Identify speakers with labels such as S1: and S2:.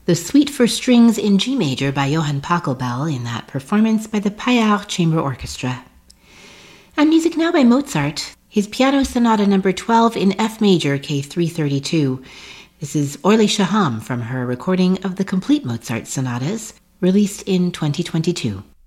S1: the Suite for Strings in G Major by Johann Pachelbel in that performance by the Paillard Chamber Orchestra. And music now by Mozart, his Piano Sonata No. 12 in F Major, K332. This is Orly Shaham from her recording of the complete Mozart sonatas, released in 2022.